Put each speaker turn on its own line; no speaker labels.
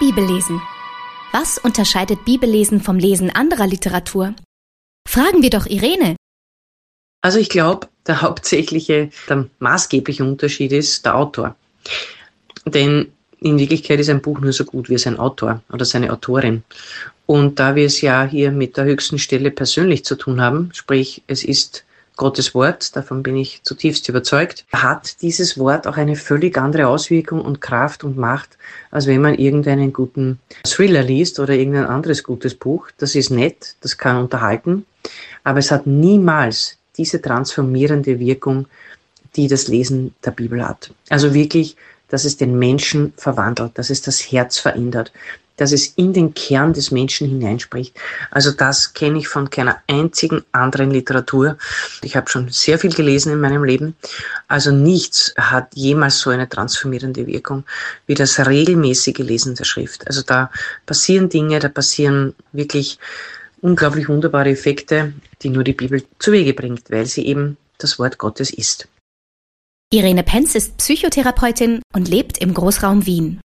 Bibellesen. Was unterscheidet Bibellesen vom Lesen anderer Literatur? Fragen wir doch Irene.
Also ich glaube, der maßgebliche Unterschied ist der Autor. Denn in Wirklichkeit ist ein Buch nur so gut wie sein Autor oder seine Autorin. Und da wir es ja hier mit der höchsten Stelle persönlich zu tun haben, sprich es ist Gottes Wort, davon bin ich zutiefst überzeugt, hat dieses Wort auch eine völlig andere Auswirkung und Kraft und Macht, als wenn man irgendeinen guten Thriller liest oder irgendein anderes gutes Buch. Das ist nett, das kann unterhalten, aber es hat niemals diese transformierende Wirkung, die das Lesen der Bibel hat. Also wirklich, dass es den Menschen verwandelt, dass es das Herz verändert, dass es in den Kern des Menschen hineinspricht. Also das kenne ich von keiner einzigen anderen Literatur. Ich habe schon sehr viel gelesen in meinem Leben. Also nichts hat jemals so eine transformierende Wirkung wie das regelmäßige Lesen der Schrift. Also da passieren Dinge, da passieren wirklich unglaublich wunderbare Effekte, die nur die Bibel zu Wege bringt, weil sie eben das Wort Gottes ist.
Irene Penz ist Psychotherapeutin und lebt im Großraum Wien.